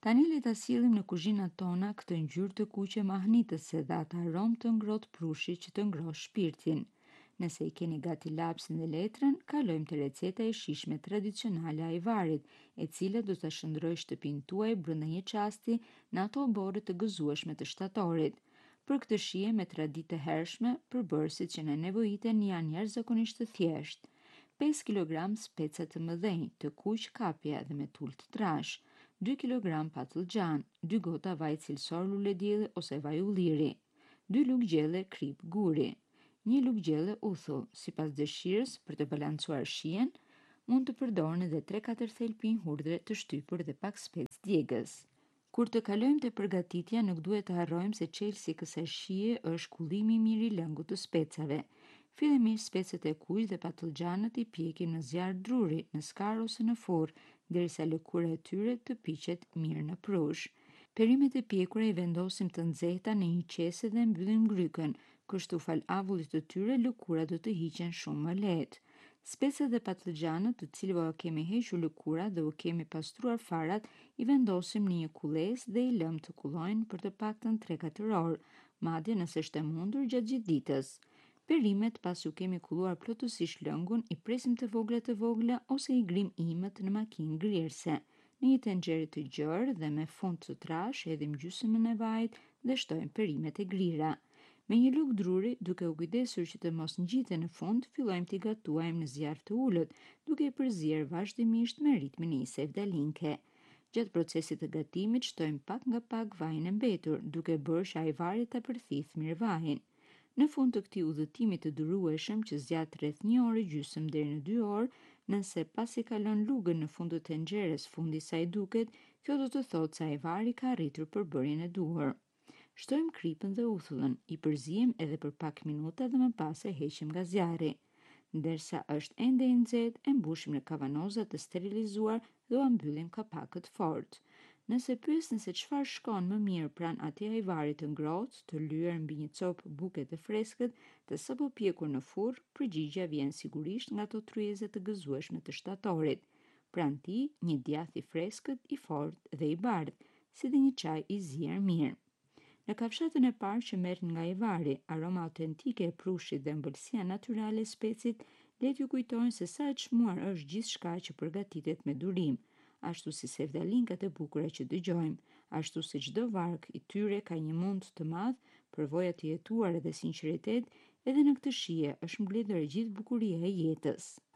Tani le ta sillim në kuzhinat tona këtë ngjyrë të kuqe mahnitëse dhe atë aromë të ngrohtë prushi që të ngrohë shpirtin. Nëse i keni gati lapsin dhe letrën, kalojmë te receta e shijshme tradicionale e ajvarit, e cila do ta shndrojë shtëpinë tuaj brenda një çasti në ato oborre të gëzueshme të shtatorit. Për këtë shije me traditë të hershme, përbërësit që ne nevojiten janë jashtëzakonisht të thjeshtë. 5 kg speca të mëdhenj, të kuq kapje dhe me tull të trash, 2 kg patlıcan, 2 gota vaj cilësor lule dielli ose vaj ulliri, 2 lugë gjelle krip guri, 1 lugë gjelle uthull. Sipas dëshirës, për të balancuar shijen, mund të përdorni edhe 3-4 thelpin hudhre të shtypur dhe pak spec djegës. Kur të kalojmë te përgatitja, nuk duhet të harrojmë se çelësi i kësaj shije është kullimi i mirë i lëngut të specave. Fillimisht specet e kuq dhe patlıxhanët i pjekim në zjarr druri, në skar ose në furrë, derisa lëkura e tyre të piqet mirë në prush. Perimet e pjekura i vendosim të nxehta në një qese dhe mbyllim grykën, kështu fal avullit të tyre lëkurat do të hiqen shumë më lehtë. Specat dhe patlıxhanët, të cilëve u kemi hequr lëkurat dhe u kemi pastruar farat, i vendosim në një kullesë dhe i lëm të kullojnë për të paktën 3-4 orë, madje nëse është e mundur gjatë gjithë ditës. Perimet, pasi u kemi kulluar plotësisht lëngun, i presim të vogla ose i grim imët në makinë ngrirëse. Në një tenxhere të gjerë dhe me fund të trash, hedhim gjysmën e vajit dhe shtojmë perimet e grira. Me një lugë druri, duke u kujdesur që të mos ngjiten në fund, fillojmë t'i gatuajmë në zjarr të ulët, duke i përzier vazhdimisht me ritmin e një sevdalinke. Gjatë procesit të gatimit, shtojmë pak nga pak vajin e mbetur, duke bërë që ajvari ta përthith mirë vajin. Në fund të këtij udhëtimi të durueshëm që zgjat rreth 1 orë e gjysmë deri në 2 orë, nëse pasi kalon lugën në fund të tenxheres fundi i saj duket, kjo do të thotë se ajvari ka arritur përbërjen e duhur. Shtojmë kripën dhe uthullën, i përzijem edhe për pak minuta dhe më pas e heqim nga zjarri. Ndërsa është ende i nxehtë, e mbushim në kavanoza të sterilizuar dhe ua mbyllim kapakët fort. Nëse pyesni se çfarë shkon më mirë pranë atij ajvari të ngrohtë, të lyer mbi një copë buke të freskët, të sapo pjekur në furrë, përgjigjja vjen sigurisht nga ato tryeze të gëzueshme të shtatorit. Pranë tij, një djath i freskët, i fortë dhe i bardhë, si dhe një çaj i zier mirë. Në kafshatën e parë që merret nga ajvari, aroma autentike e prushit dhe ëmbëlsia natyrale e specit, le t'ju kujtojnë se sa e çmuar është gjithçka që përgatitet me durim, ashtu si sevdalinkat e bukura që dëgjojmë, ashtu si çdo varg i tyre ka një mund të madh, përvoja të jetuar edhe sinqeritet, edhe në këtë shije është mbledhur e gjithë bukuria e jetës.